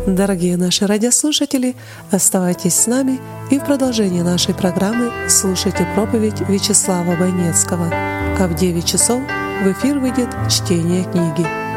Дорогие наши радиослушатели, оставайтесь с нами и в продолжении нашей программы слушайте проповедь Вячеслава Бойнецкого. А в 9 часов в эфир выйдет чтение книги.